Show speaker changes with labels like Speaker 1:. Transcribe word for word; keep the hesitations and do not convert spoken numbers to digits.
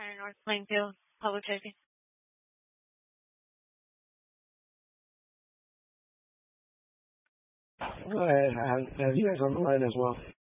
Speaker 1: Center North Plainfield Public Safety.
Speaker 2: Go ahead. I have, have you guys on the line as well.